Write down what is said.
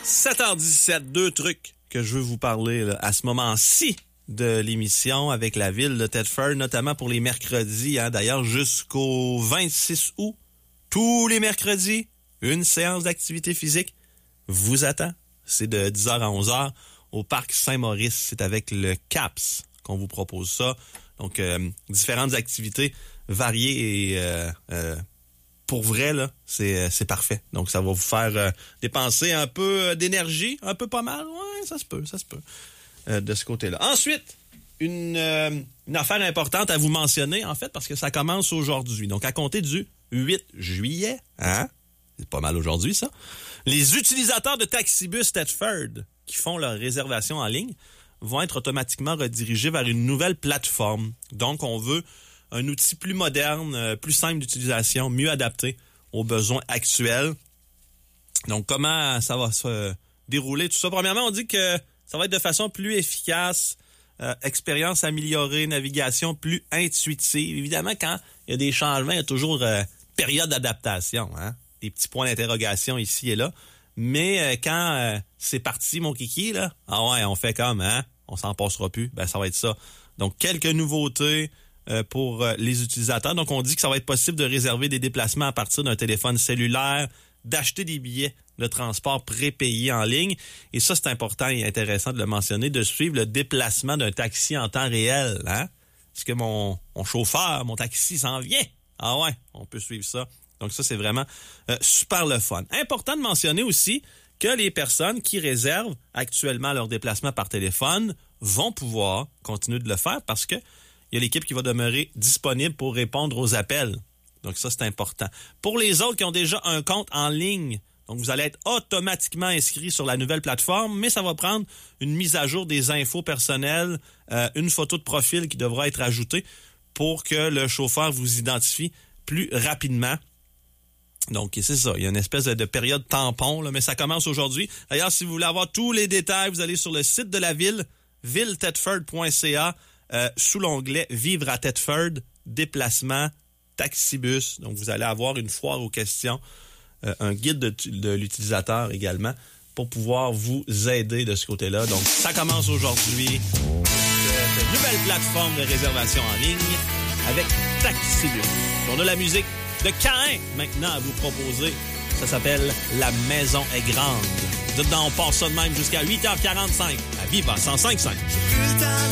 7h17, deux trucs que je veux vous parler là, à ce moment-ci de l'émission avec la ville de Thetford, notamment pour les mercredis. D'ailleurs, jusqu'au 26 août, tous les mercredis, une séance d'activité physique vous attend. C'est de 10h à 11h au parc Saint-Maurice. C'est avec le CAPS qu'on vous propose ça. Donc, différentes activités variées et pour vrai, là, c'est parfait. Donc, ça va vous faire dépenser un peu d'énergie, un peu pas mal. Ouais, ça se peut. De ce côté-là. Ensuite, une affaire importante à vous mentionner, en fait, parce que ça commence aujourd'hui. Donc, à compter du 8 juillet, c'est pas mal aujourd'hui, ça. Les utilisateurs de Taxibus Thetford qui font leur réservation en ligne vont être automatiquement redirigés vers une nouvelle plateforme. Donc, on veut un outil plus moderne, plus simple d'utilisation, mieux adapté aux besoins actuels. Donc, comment ça va se dérouler, tout ça? Premièrement, on dit que ça va être de façon plus efficace, expérience améliorée, navigation plus intuitive. Évidemment, quand il y a des changements, il y a toujours période d'adaptation, des petits points d'interrogation ici et là. Mais quand c'est parti, mon kiki, là, on fait comme, on s'en passera plus, ça va être ça. Donc, quelques nouveautés pour les utilisateurs. Donc, on dit que ça va être possible de réserver des déplacements à partir d'un téléphone cellulaire, d'acheter des billets de transport prépayés en ligne. Et ça, c'est important et intéressant de le mentionner, de suivre le déplacement d'un taxi en temps réel. Est-ce que mon chauffeur, mon taxi s'en vient? On peut suivre ça. Donc ça, c'est vraiment super le fun. Important de mentionner aussi que les personnes qui réservent actuellement leur déplacement par téléphone vont pouvoir continuer de le faire parce que il y a l'équipe qui va demeurer disponible pour répondre aux appels. Donc ça, c'est important. Pour les autres qui ont déjà un compte en ligne, donc vous allez être automatiquement inscrit sur la nouvelle plateforme, mais ça va prendre une mise à jour des infos personnelles, une photo de profil qui devra être ajoutée pour que le chauffeur vous identifie plus rapidement. Donc, c'est ça. Il y a une espèce de période tampon, là, mais ça commence aujourd'hui. D'ailleurs, si vous voulez avoir tous les détails, vous allez sur le site de la ville, villethetford.ca, sous l'onglet « Vivre à Thetford », déplacement, taxibus. Donc, vous allez avoir une foire aux questions, un guide de l'utilisateur également, pour pouvoir vous aider de ce côté-là. Donc, ça commence aujourd'hui. Cette nouvelle plateforme de réservation en ligne avec Taxibus. On a la musique de Caïn maintenant à vous proposer. Ça s'appelle « La maison est grande ». On passe ça de même jusqu'à 8h45 à Viva 105.5.